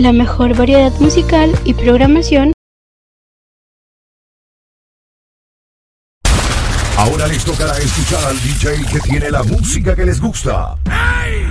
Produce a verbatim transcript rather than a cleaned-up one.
la mejor variedad musical y programación. Ahora les tocará escuchar al D J que tiene la música que les gusta.